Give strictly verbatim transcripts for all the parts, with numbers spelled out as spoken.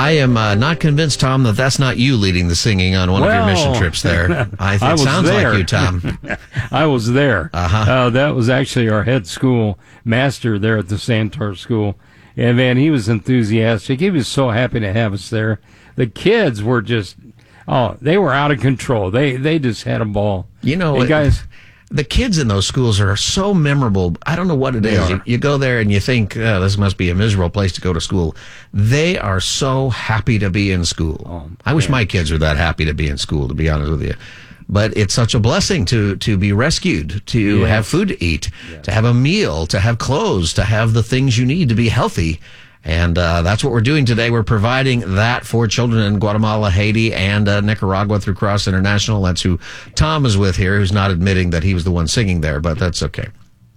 I am uh, not convinced, Tom, that that's not you leading the singing on one well, of your mission trips there. I think I it sounds there. like you, Tom. I was there. Uh-huh. Uh, that was actually our head school master there at the Santor School. And, man, he was enthusiastic. He was so happy to have us there. The kids were just, oh, they were out of control. They they just had a ball. You know, hey, guys. The kids in those schools are so memorable. I don't know what it They is. are. You, you go there and you think, oh, this must be a miserable place to go to school. They are so happy to be in school. Oh, I wish my kids were that happy to be in school, to be honest with you. But it's such a blessing to, to be rescued, to Yes. have food to eat, Yes. to have a meal, to have clothes, to have the things you need to be healthy. And uh, that's what we're doing today. We're providing that for children in Guatemala, Haiti, and uh, Nicaragua through Cross International. That's who Tom is with here, who's not admitting that he was the one singing there, but that's okay.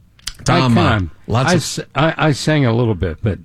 Tom, I, uh, lots I, of... s- I, I sang a little bit, but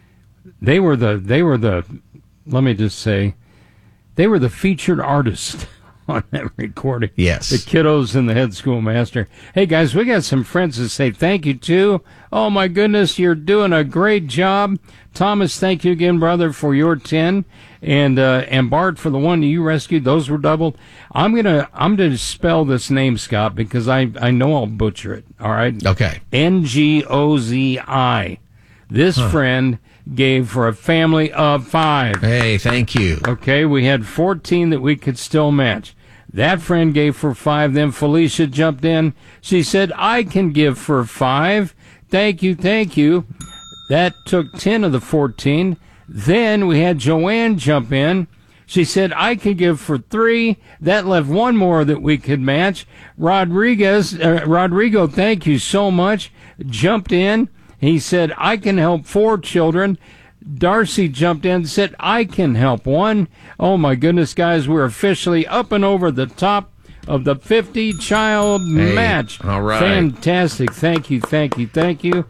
they were the, they were the, let me just say, they were the featured artist on that recording. Yes. The kiddos and the head schoolmaster. Hey, guys, we got some friends to say thank you to. Oh, my goodness, you're doing a great job. Thomas, thank you again, brother, for your ten. And uh, and Bart, for the one you rescued. Those were doubled. I'm going to I'm gonna spell this name, Scott, because I, I know I'll butcher it. All right? Okay. N G O Z I. This Huh. friend gave for a family of five. Hey, thank you. Okay, we had fourteen that we could still match. That friend gave for five. Then Felicia jumped in. She said, I can give for five. Thank you, thank you. That took ten of the fourteen. Then we had Joanne jump in. She said, I could give for three. That left one more that we could match. Rodriguez, uh, Rodrigo, thank you so much. Jumped in. He said, I can help four children. Darcy jumped in and said, I can help one. Oh, my goodness, guys, we're officially up and over the top of the fifty-child Hey, match. all right. Fantastic. Thank you, thank you, thank you.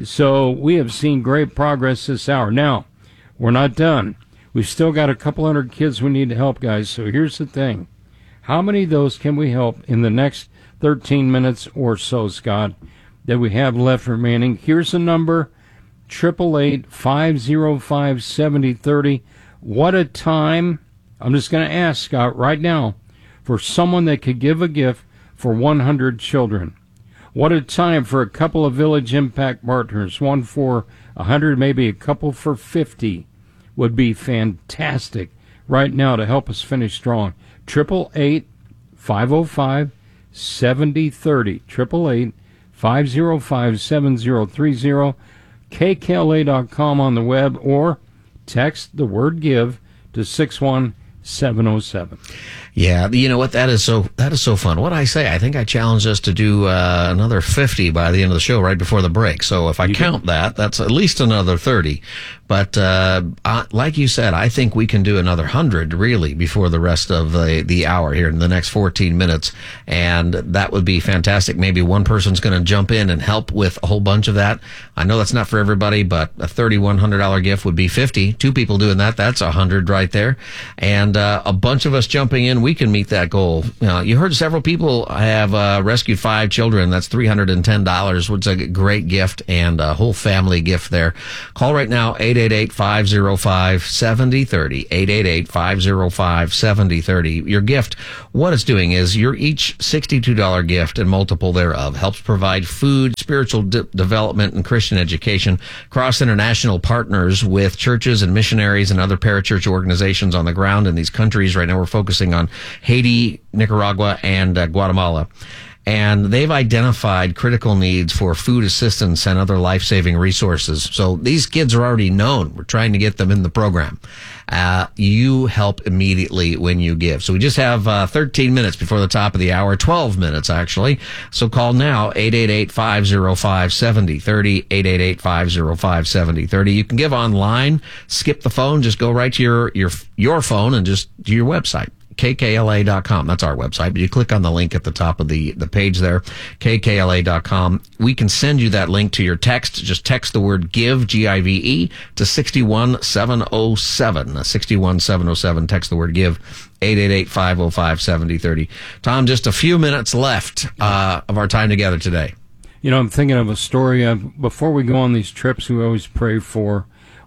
So we have seen great progress this hour. Now, we're not done. We've still got a couple hundred kids we need to help, guys. So here's the thing. How many of those can we help in the next thirteen minutes or so, Scott, that we have left remaining? Here's the number. Triple eight five zero five seventy thirty. What a time! I'm just going to ask Scott right now for someone that could give a gift for one hundred children. What a time for a couple of Village Impact partners, one for one hundred, maybe a couple for fifty, would be fantastic right now to help us finish strong. Triple eight five zero five seventy thirty. Triple eight five zero five seven zero three zero. K K L A dot com on the web, or text the word give to six one seven zero seven. Yeah, you know what? That is so that is so fun. What I say, I think I challenged us to do uh, another fifty by the end of the show, right before the break. So if I You count that, that's at least another thirty. But uh, uh, like you said, I think we can do another hundred really before the rest of the the hour here in the next fourteen minutes, and that would be fantastic. Maybe one person's going to jump in and help with a whole bunch of that. I know that's not for everybody, but a thirty-one hundred dollars gift would be fifty. Two people doing that, that's a hundred right there, and uh, a bunch of us jumping in, we can meet that goal. You know, you heard several people have uh, rescued five children. That's three hundred ten dollars, which is a great gift and a whole family gift there. Call right now, eight eight eight five zero five seven zero three zero, eight eight eight five zero five seven zero three zero. Your gift, what it's doing is your each sixty-two dollars gift and multiple thereof helps provide food, spiritual de- development, and Christian education. Cross International partners with churches and missionaries and other parachurch organizations on the ground in these countries. Right now we're focusing on Haiti, Nicaragua, and uh, Guatemala. And they've identified critical needs for food assistance and other life-saving resources. So these kids are already known. We're trying to get them in the program. Uh, you help immediately when you give. So we just have uh, thirteen minutes before the top of the hour, twelve minutes actually. So call now, eight eight eight five zero five seven zero three zero, eight eight eight five zero five seven zero three zero. You can give online, skip the phone, just go right to your, your, your phone and just do your website. K K L A dot com. That's our website. But you click on the link at the top of the, the page there, K K L A dot com. We can send you that link to your text. Just text the word give, G I V E, to six one seven zero seven. six one seven zero seven. Text the word give, eight eight eight five zero five seven zero three zero. Tom, just a few minutes left uh, of our time together today. You know, I'm thinking of a story. Of, before we go on these trips, we always pray for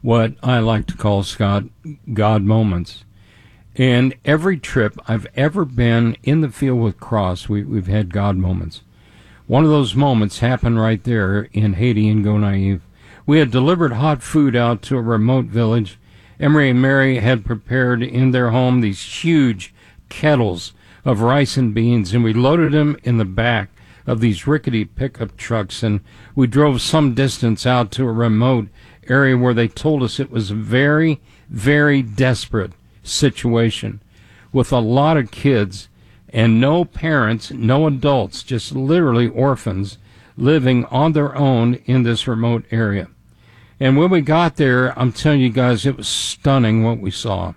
what I like to call, Scott, God moments. And every trip I've ever been in the field with Cross, we, we've had God moments. One of those moments happened right there in Haiti and Gonaïve. We had delivered hot food out to a remote village. Emery and Mary had prepared in their home these huge kettles of rice and beans, and we loaded them in the back of these rickety pickup trucks, and we drove some distance out to a remote area where they told us it was a very, very desperate situation with a lot of kids and no parents, no adults, just literally orphans living on their own in this remote area. And when we got there, I'm telling you guys, it was stunning what we saw.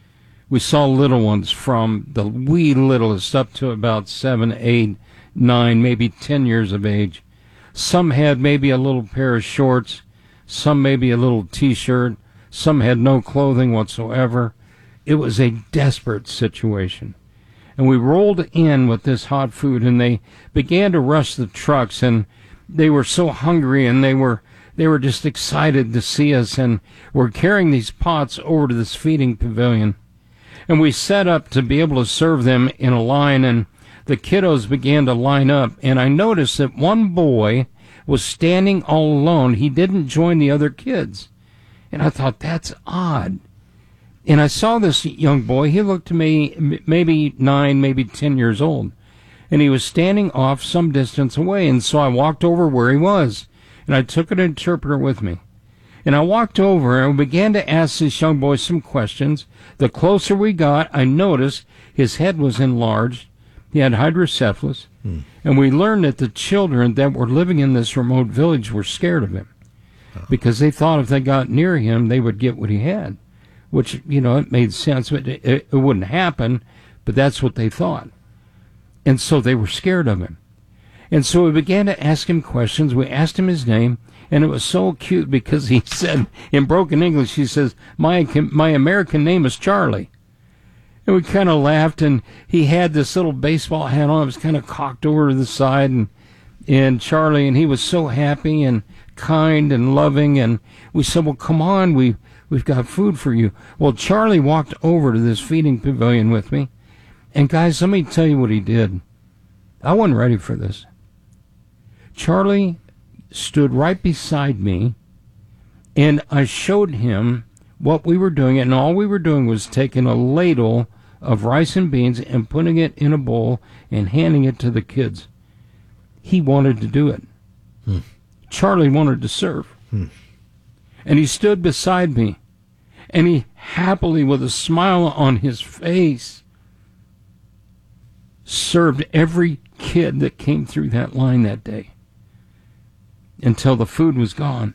We saw little ones from the wee littlest up to about seven, eight, nine, maybe ten years of age. Some had maybe a little pair of shorts, some maybe a little T-shirt, some had no clothing whatsoever. It was a desperate situation. And we rolled in with this hot food, and they began to rush the trucks, and they were so hungry, and they were they were just excited to see us, and we're carrying these pots over to this feeding pavilion. And we set up to be able to serve them in a line, and the kiddos began to line up, and I noticed that one boy was standing all alone. He didn't join the other kids. And I thought, that's odd. And I saw this young boy. He looked to me maybe nine, maybe ten years old. And he was standing off some distance away. And so I walked over where he was. And I took an interpreter with me. And I walked over and began to ask this young boy some questions. The closer we got, I noticed his head was enlarged. He had hydrocephalus. Hmm. And we learned that the children that were living in this remote village were scared of him. Oh. Because they thought if they got near him, they would get what he had. Which, you know, it made sense. But it, it, it wouldn't happen, but that's what they thought. And so they were scared of him. And so we began to ask him questions. We asked him his name, and it was so cute because he said, in broken English, he says, my, my American name is Charlie. And we kind of laughed, and he had this little baseball hat on. It was kind of cocked over to the side, and, and Charlie, and he was so happy and kind and loving, and we said, well, come on, we, we've got food for you. Well, Charlie walked over to this feeding pavilion with me, and guys, let me tell you what he did. I wasn't ready for this. Charlie stood right beside me, and I showed him what we were doing, and all we were doing was taking a ladle of rice and beans and putting it in a bowl and handing it to the kids. He wanted to do it. Hmm. Charlie wanted to serve. Hmm. And he stood beside me, and he happily, with a smile on his face, served every kid that came through that line that day until the food was gone.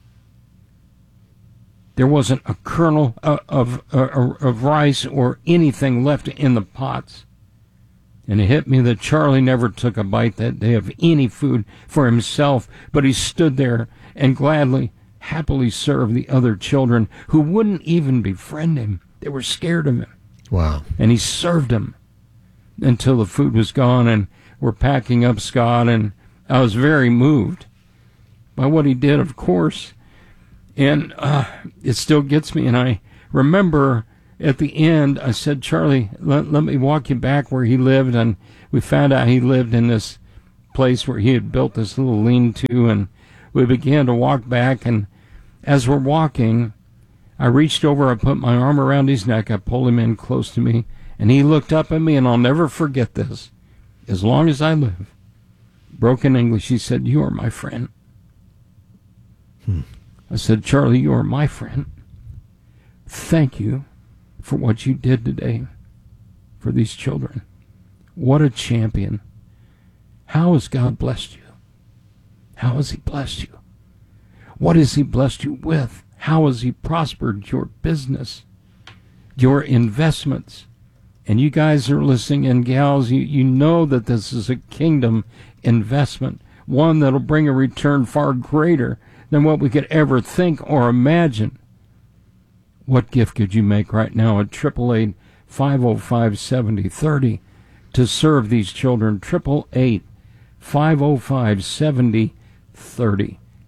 There wasn't a kernel of, of, of, of rice or anything left in the pots. And it hit me that Charlie never took a bite that day of any food for himself, but he stood there and gladly, happily served the other children who wouldn't even befriend him. They were scared of him. Wow. And he served them until the food was gone, and we're packing up, Scott, and I was very moved by what he did, of course. And uh, it still gets me. And I remember at the end, I said, Charlie, let, let me walk you back where he lived. And we found out he lived in this place where he had built this little lean-to. And we began to walk back. And as we're walking, I reached over, I put my arm around his neck, I pulled him in close to me. And he looked up at me, and I'll never forget this. As long as I live. Broken English, he said, you are my friend. Hmm. I said, Charlie, you are my friend. Thank you for what you did today for these children. What a champion. How has God blessed you? How has he blessed you? What has he blessed you with? How has he prospered your business, your investments? And you guys are listening, and gals, you, you know that this is a kingdom investment, one that'll bring a return far greater than what we could ever think or imagine. What gift could you make right now at triple eight, five oh five, seventy thirty to serve these children? Triple eight, five oh five, seventy thirty.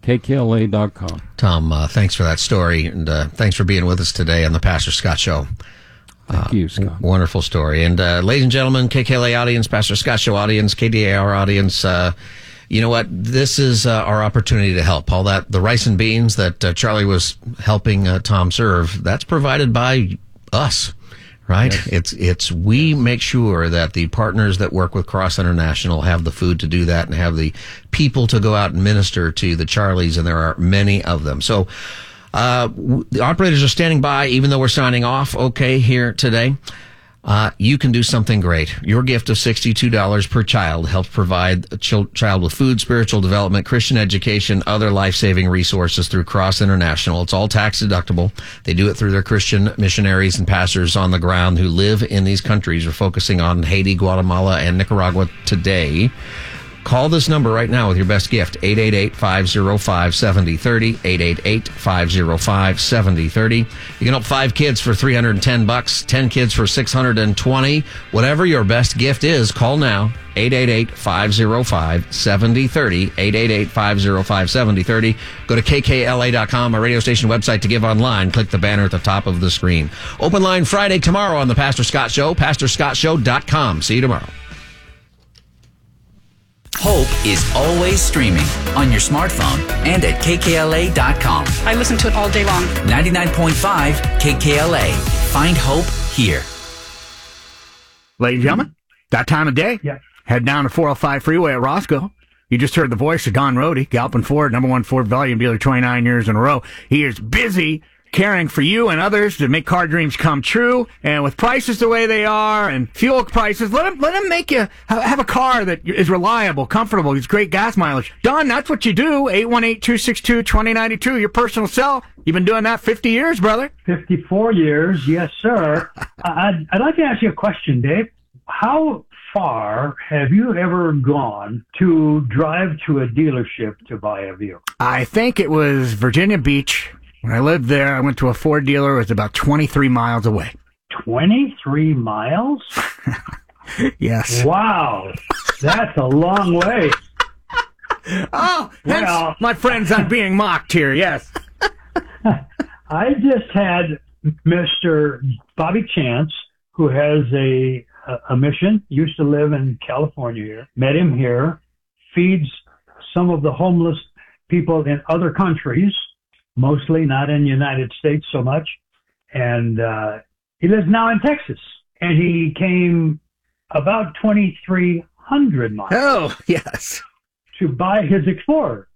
K K L A dot com. Tom, uh, thanks for that story, and uh, thanks for being with us today on the Pastor Scott Show. Thank uh, you, Scott. W- wonderful story. And uh, ladies and gentlemen, K K L A audience, Pastor Scott Show audience, K D A R audience, uh, you know what? This is uh, our opportunity to help. All that, the rice and beans that uh, Charlie was helping uh, Tom serve, that's provided by us. Right? Yes. It's, it's, we make sure that the partners that work with Cross International have the food to do that and have the people to go out and minister to the Charlies, and there are many of them. So, uh, w- the operators are standing by, even though we're signing off, okay, here today. Uh, you can do something great. Your gift of sixty-two dollars per child helps provide a ch- child with food, spiritual development, Christian education, other life-saving resources through Cross International. It's all tax deductible. They do it through their Christian missionaries and pastors on the ground who live in these countries. We're focusing on Haiti, Guatemala, and Nicaragua today. Call this number right now with your best gift, eight eight eight, five oh five, seven oh three oh, eight eight eight, five oh five, seven oh three oh. You can help five kids for three hundred ten bucks, ten kids for six hundred twenty. Whatever your best gift is, call now, eight eight eight, five oh five, seven oh three oh, eight eight eight, five oh five, seven oh three oh. Go to K K L A dot com, our radio station website, to give online. Click the banner at the top of the screen. Open line Friday tomorrow on the Pastor Scott Show, pastor scott show dot com. See you tomorrow. Hope is always streaming on your smartphone and at K K L A dot com. I listen to it all day long. ninety-nine point five K K L A. Find hope here. Ladies and gentlemen, that time of day. Yeah. Head down to four oh five Freeway at Roscoe. You just heard the voice of Don Rohde, Galpin Ford, number one Ford volume dealer twenty-nine years in a row. He is busy caring for you and others to make car dreams come true. And with prices the way they are and fuel prices, let him, let him make you have a car that is reliable, comfortable, gets great gas mileage. Don, that's what you do. eight one eight, two six two, two oh nine two, your personal cell. You've been doing that fifty years, brother. fifty-four years, yes, sir. I'd, I'd like to ask you a question, Dave. How far have you ever gone to drive to a dealership to buy a vehicle? I think it was Virginia Beach. When I lived there, I went to a Ford dealer. It was about twenty-three miles away. twenty-three miles? Yes. Wow. That's a long way. Oh, hence Well, my friends, I'm being mocked here, yes. I just had Mister Bobby Chance, who has a, a mission, used to live in California here, met him here, feeds some of the homeless people in other countries, mostly not in the United States so much. And uh, he lives now in Texas. And he came about twenty-three hundred miles Oh, yes. to buy his Explorer.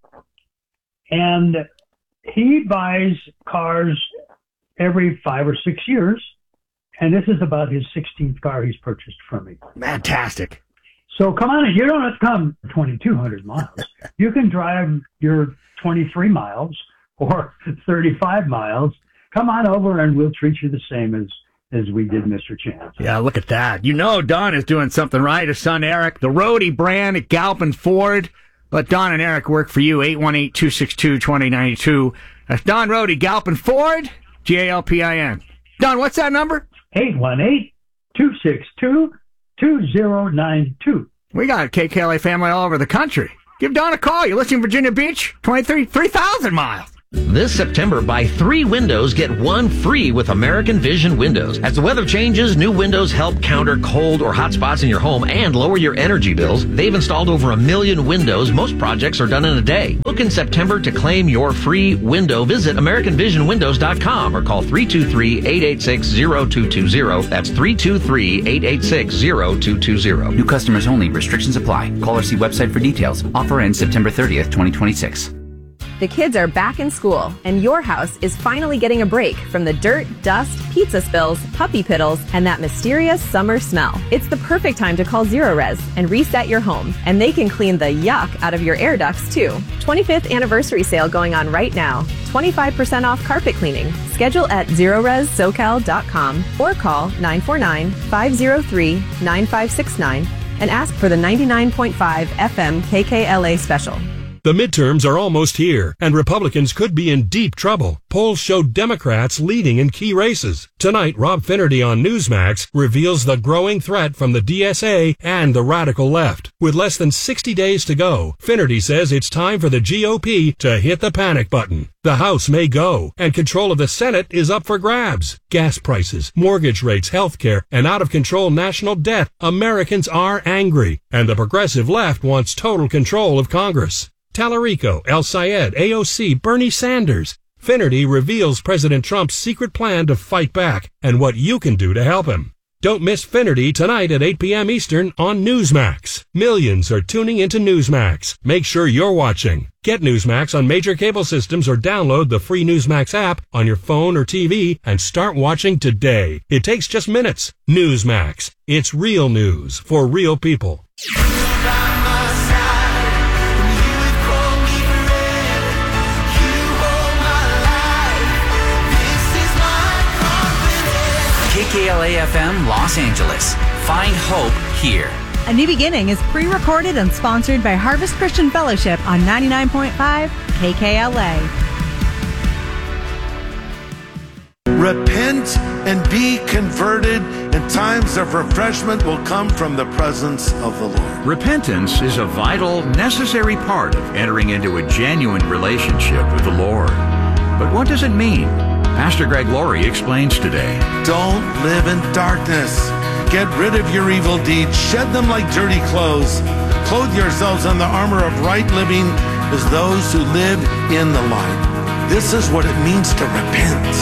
And he buys cars every five or six years. And this is about his sixteenth car he's purchased from me. Fantastic. So come on in. You don't have to come twenty-two hundred miles. You can drive your twenty-three miles or thirty-five miles. Come on over and we'll treat you the same as, as we did Mister Chance. Yeah, look at that. You know Don is doing something right. His son Eric, the Rohde brand at Galpin Ford. Let Don and Eric work for you. eight one eight, two six two, two oh nine two. That's Don Rohde, Galpin Ford, G A L P I N. Don, what's that number? eight one eight, two six two, two oh nine two. We got a K K L A family all over the country. Give Don a call. You're listening to Virginia Beach, twenty-three, three thousand miles. This September, buy three windows, get one free with American Vision Windows. As the weather changes, new windows help counter cold or hot spots in your home and lower your energy bills. They've installed over a million windows. Most projects are done in a day. Book in September to claim your free window. Visit American Vision Windows dot com or call three two three, eight eight six, zero two two zero. That's three two three, eight eight six, zero two two zero. New customers only. Restrictions apply. Call or see website for details. Offer ends September thirtieth, twenty twenty-six. The kids are back in school, and your house is finally getting a break from the dirt, dust, pizza spills, puppy piddles, and that mysterious summer smell. It's the perfect time to call Zerorez and reset your home, and they can clean the yuck out of your air ducts, too. twenty-fifth anniversary sale going on right now. twenty-five percent off carpet cleaning. Schedule at zerorez socal dot com or call nine four nine, five zero three, nine five six nine and ask for the ninety-nine point five F M K K L A special. The midterms are almost here, and Republicans could be in deep trouble. Polls show Democrats leading in key races. Tonight, Rob Finnerty on Newsmax reveals the growing threat from the D S A and the radical left. With less than sixty days to go, Finnerty says it's time for the G O P to hit the panic button. The House may go, and control of the Senate is up for grabs. Gas prices, mortgage rates, health care, and out-of-control national debt. Americans are angry, and the progressive left wants total control of Congress. Tallarico, El Sayed, A O C, Bernie Sanders. Finnerty reveals President Trump's secret plan to fight back and what you can do to help him. Don't miss Finnerty tonight at eight p.m. Eastern on Newsmax. Millions are tuning into Newsmax. Make sure you're watching. Get Newsmax on major cable systems or download the free Newsmax app on your phone or T V and start watching today. It takes just minutes. Newsmax. It's real news for real people. K K L A F M Los Angeles. Find hope here. A New Beginning is pre-recorded and sponsored by Harvest Christian Fellowship on ninety-nine point five K K L A. Repent and be converted, and times of refreshment will come from the presence of the Lord. Repentance is a vital, necessary part of entering into a genuine relationship with the Lord. But what does it mean? Pastor Greg Laurie explains today. Don't live in darkness. Get rid of your evil deeds. Shed them like dirty clothes. Clothe yourselves in the armor of right living as those who live in the light. This is what it means to repent.